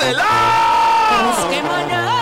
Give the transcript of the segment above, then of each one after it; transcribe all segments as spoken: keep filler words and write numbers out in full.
¡Échalela! Busquémonos,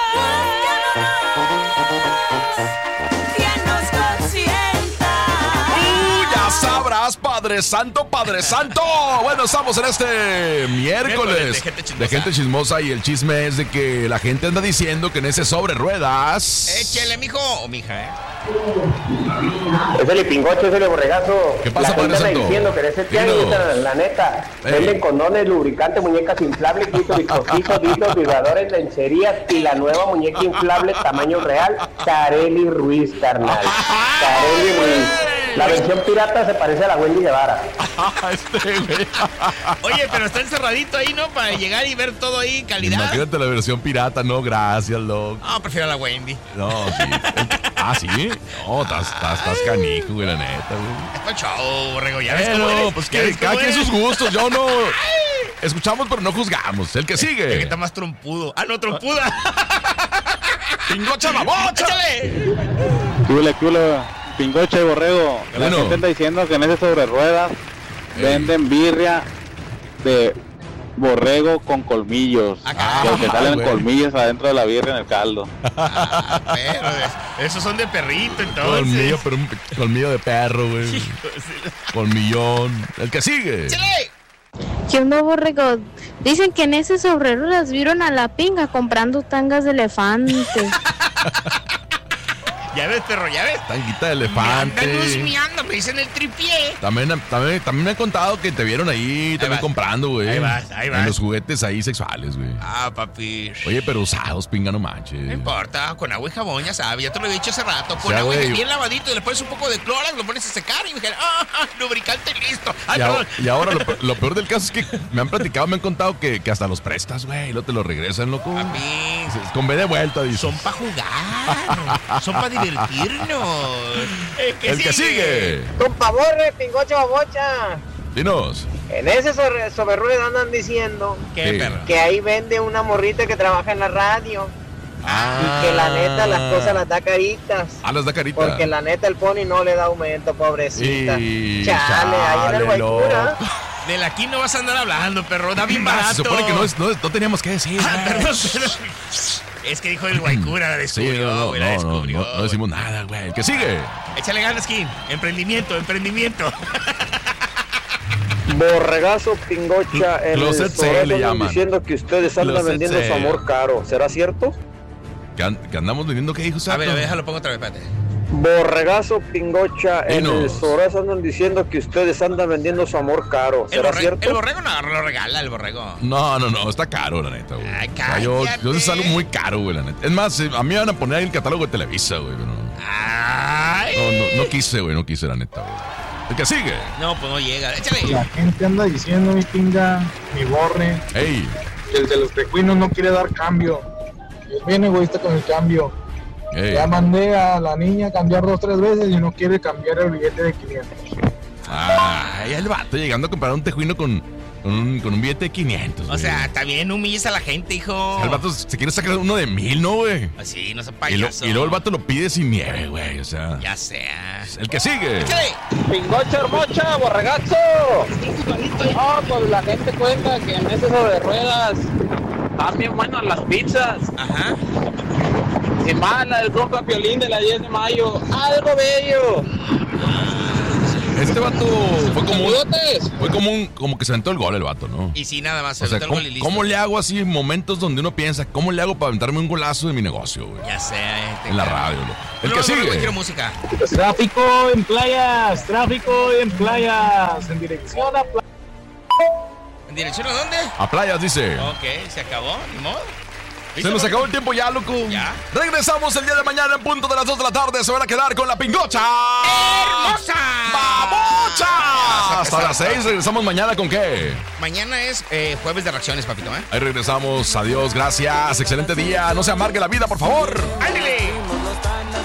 quien nos consienta. ¡Uh, ya sabrás, Padre Santo, Padre Santo! Bueno, estamos en este miércoles de gente chismosa. de gente chismosa y el chisme es de que la gente anda diciendo que en ese sobre ruedas... Échele, mijo o mija, ¿eh? Es el pingocho, es el borregazo. ¿Qué pasa, la Padre gente anda Santo? diciendo que en ese tianguis, Dilo. la, la neta, Ey. venden condones, lubricantes, muñecas inflables, quitos, dispositivos, dildos, vibradores, lencerías y la nueva muñeca inflable tamaño real, Carely Ruiz, carnal. Carely Ruiz. La versión pirata se parece a la Wendy Guevara. este, güey. Oye, pero está encerradito ahí, ¿no? Para llegar y ver todo ahí, calidad. Imagínate la versión pirata, no, gracias, loco. No, prefiero a la Wendy. No, sí. Ah, ¿sí? No, estás, estás, estás canijo, güey, la neta, güey. Es pa' show, borrego, ya ves cómo Pero, eres. pues ¿Ya que ves cada cómo quien eres? sus gustos, yo no... Escuchamos, pero no juzgamos. El que El que sigue. está más trompudo. Ah, no, trompuda. ¡Pingocha babocha! ¡Échale! Cule, cule, pingoche y borrego. La Bueno. gente está diciendo que en ese sobre ruedas Ey. venden birria de borrego con colmillos. Acá. Que, que salen güey. colmillos adentro de la birria en el caldo. Ah, pero es- esos son de perrito, entonces. Colmillo, pero un colmillo de perro, güey. Hijo de- Colmillón. El que sigue. ¡Échale! ¿Qué onda, borrego? Dicen que en ese sobrero las vieron a la pinga comprando tangas de elefante. Ya ves, perro, ya ves. Tanguita de Me andan elefante. husmeando, me dicen el tripié. También, también, también me han contado que te vieron ahí, también vas. comprando, güey. Ahí vas, ahí vas. En los juguetes ahí sexuales, güey. Ah, papi. Oye, pero usados, pinga, no manches. No importa, con agua y jabón, ya sabes, ya te lo he dicho hace rato. Con Ya, agua y güey. bien lavadito, y le pones un poco de cloro, lo pones a secar y me dijeron, ah, lubricante listo. Ay, Y, ahora, perdón. y ahora lo, pe- lo peor del caso es que me han platicado, me han contado que, que hasta los prestas, güey, y luego te lo regresan, loco. Papi, Con B de vuelta, dice. son para jugar, son para divertirnos. El que sigue. Compa Borre, pingocho babocha. Dinos. En ese sobre, sobre ruedas andan diciendo ¿Qué, Sí. perro? que ahí vende una morrita que trabaja en la radio. Ah. Y que la neta las cosas las da caritas. Ah, las da carita. Porque la neta el pony no le da aumento, pobrecita. Y- Chale, ahí en el chale, Guaycura. De la aquí no vas a andar hablando, perro, da bien Ah, barato. se supone que no, es- no, no teníamos que decir. Ah, perdón, perdón. Es que dijo el Guaycura, la Sí, descubrió, no, no, güey, la no, no, descubrió. no, no decimos nada, güey. El que sigue. Échale ganas, Skin. Emprendimiento, emprendimiento. Borregazo pingocha en Closet el sale Sorezo le andan llaman. diciendo que ustedes andan Closet vendiendo su sale. amor caro. ¿Será cierto? Que, an- que andamos vendiendo, ¿qué dijo? A ver, a ver, déjalo pongo otra vez, espérate. Borregazo pingocha en Dinos. el Sorezo andan diciendo que ustedes andan vendiendo su amor caro. El, ¿Será borre- cierto? el borrego no lo regala, el borrego. No, no, no, está caro, la neta, güey. Ay, O sea, yo, cállate. yo es algo muy caro, güey, la neta. Es más, eh, a mí me van a poner ahí el catálogo de Televisa, güey. pero No, Ay. no, no, no quise, güey, no quise, la neta, güey. El que sigue. No, pues no llega. Échale. La gente anda diciendo, mi pinga, mi borre, Ey, que el de los tejuinos no quiere dar cambio. Y es bien egoísta con el cambio. ey. Ya mandé a la niña a cambiar dos tres veces y no quiere cambiar el billete de quinientos. Ah, ahí el vato llegando a comprar un tejuino con, con, un, con un billete de quinientos, O güey. sea, también humilles a la gente, hijo. El vato se quiere sacar uno de mil, ¿no, güey? Así, no seas Y, lo- payaso. y luego el vato lo pide sin nieve, güey, o sea. Ya sea. El que sigue. Échale. Pingocha hermocha, borregazo. No, pues la gente cuenta que en ese sobre ruedas están bien buenas las pizzas. Ajá. Sin más, la del compa Piolín de la diez de mayo. ¡Algo bello! Este vato fue como un, ¡Saludotes! fue como un, como que se aventó el gol el vato, ¿no? Y sí, nada más. O sea, aventó el ¿cómo, gol y listo. cómo le hago así momentos donde uno piensa, cómo le hago para aventarme un golazo de mi negocio, güey? Ya sea. Este, En la radio, ¿no? El No, que no, no, sigue. quiero música. Tráfico en playas, tráfico en playas, en dirección a playas. ¿En dirección a dónde? A playas, dice. Ok, se acabó, ni modo. Se nos acabó el tiempo ya, loco. Ya. Regresamos el día de mañana en punto de las dos de la tarde. Se van a quedar con la pingocha. ¡Hermosa! ¡Babocha! Hasta las seis. Regresamos mañana con qué. Mañana es eh, jueves de reacciones, papito, ¿eh? Ahí regresamos. Adiós, gracias. Excelente día. No se amargue la vida, por favor. ¡Ándale!